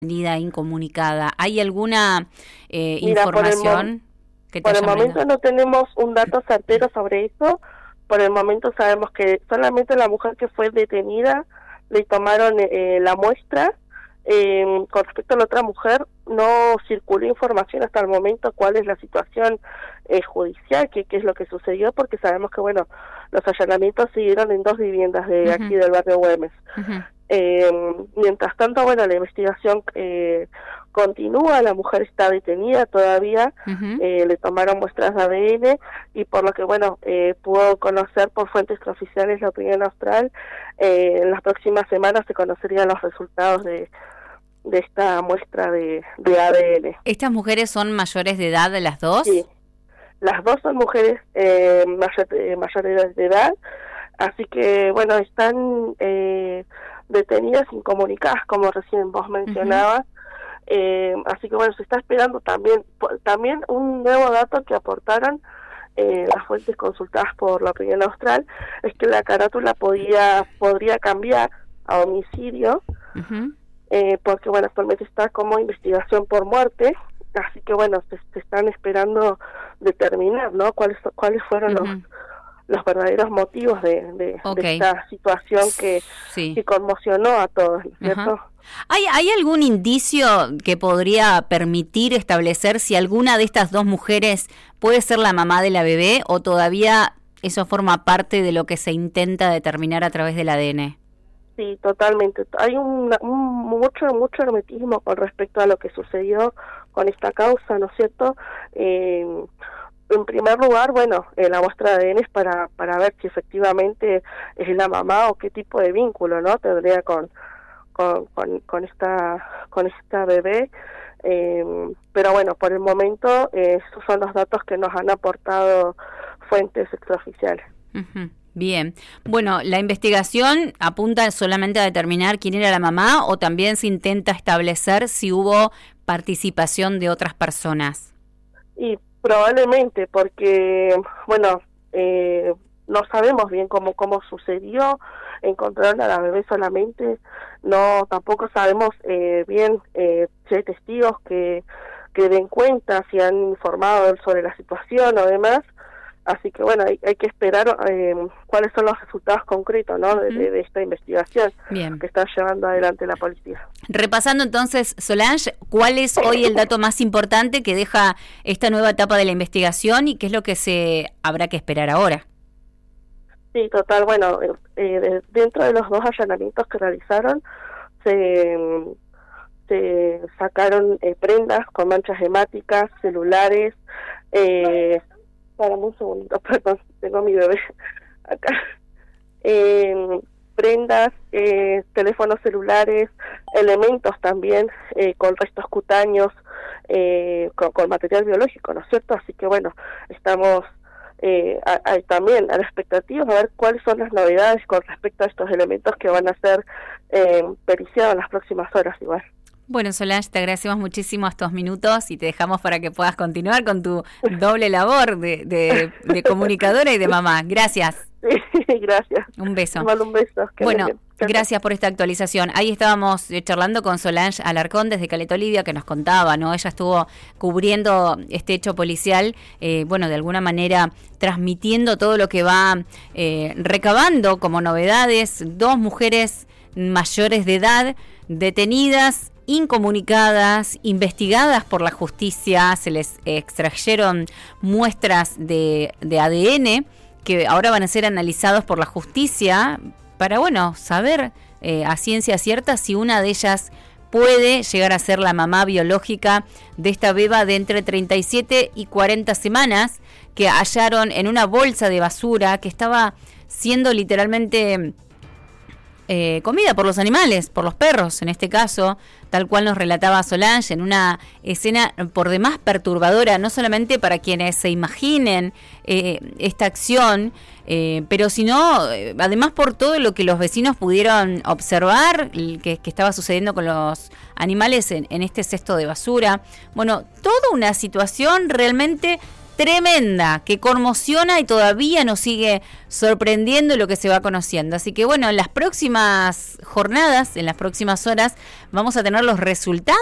detenida incomunicada. ¿Hay alguna Mira, información que te por el hayan momento brindado? no tenemos un dato certero sobre eso. Por el momento sabemos que solamente la mujer que fue detenida le tomaron la muestra. Con respecto a la otra mujer, no circuló información hasta el momento cuál es la situación judicial, qué es lo que sucedió, porque sabemos que, bueno, los allanamientos siguieron en 2 viviendas de aquí del barrio Güemes. Mientras tanto, bueno, la investigación continúa, la mujer está detenida todavía, le tomaron muestras de ADN y por lo que, bueno, pudo conocer por fuentes extraoficiales la opinión austral, en las próximas semanas se conocerían los resultados de esta muestra de ADN. ¿Estas mujeres son mayores de edad, las dos? Sí, las dos son mujeres mayores de edad, así que, bueno, están detenidas incomunicadas, como recién vos mencionabas. Así que, bueno, se está esperando también un nuevo dato que aportaron las fuentes consultadas por la opinión austral, es que la carátula podría cambiar a homicidio, porque, bueno, actualmente está como investigación por muerte, así que, bueno, se están esperando determinar, ¿no?, cuáles fueron los verdaderos motivos de esta situación que conmocionó a todos, ¿cierto? ¿Hay algún indicio que podría permitir establecer si alguna de estas dos mujeres puede ser la mamá de la bebé o todavía eso forma parte de lo que se intenta determinar a través del ADN? Sí, totalmente. Hay mucho hermetismo con respecto a lo que sucedió con esta causa, ¿no es cierto? En primer lugar, bueno, la muestra de ADN es para ver si efectivamente es la mamá o qué tipo de vínculo, ¿no?, tendría con esta bebé, pero bueno, por el momento esos son los datos que nos han aportado fuentes extraoficiales. Bien, bueno, ¿la investigación apunta solamente a determinar quién era la mamá o también se intenta establecer si hubo participación de otras personas? Y probablemente, porque, bueno, no sabemos bien cómo sucedió, encontraron a la bebé solamente, tampoco sabemos bien si hay testigos que den cuenta, si han informado sobre la situación o demás, así que, bueno, hay que esperar cuáles son los resultados concretos, ¿no?, de esta investigación que está llevando adelante la policía. Repasando entonces, Solange, ¿cuál es hoy el dato más importante que deja esta nueva etapa de la investigación y qué es lo que se habrá que esperar ahora? Sí, total, bueno, dentro de los 2 allanamientos que realizaron, se sacaron prendas con manchas hemáticas, celulares, espérame un segundito, perdón, tengo a mi bebé acá, prendas, teléfonos celulares, elementos también con restos cutáneos, con material biológico, ¿no es cierto? Así que, bueno, estamos también a la expectativa de ver cuáles son las novedades con respecto a estos elementos que van a ser periciados en las próximas horas igual. Bueno, Solange, te agradecemos muchísimo estos minutos y te dejamos para que puedas continuar con tu doble labor de comunicadora y de mamá. Gracias. Sí, gracias. Un beso. Un beso. Bueno, gracias por esta actualización. Ahí estábamos charlando con Solange Alarcón desde Caleta Olivia, que nos contaba, ¿no? Ella estuvo cubriendo este hecho policial, bueno, de alguna manera transmitiendo todo lo que va recabando como novedades. 2 mujeres mayores de edad detenidas, incomunicadas, investigadas por la justicia, se les extrajeron muestras de ADN que ahora van a ser analizados por la justicia para, bueno, saber a ciencia cierta si una de ellas puede llegar a ser la mamá biológica de esta beba de entre 37 y 40 semanas que hallaron en una bolsa de basura que estaba siendo literalmente comida por los animales, por los perros en este caso, tal cual nos relataba Solange, en una escena por demás perturbadora, no solamente para quienes se imaginen esta acción, pero sino además por todo lo que los vecinos pudieron observar que estaba sucediendo con los animales en este cesto de basura. Bueno, toda una situación realmente tremenda, que conmociona y todavía nos sigue sorprendiendo lo que se va conociendo. Así que bueno, en las próximas jornadas, en las próximas horas, vamos a tener los resultados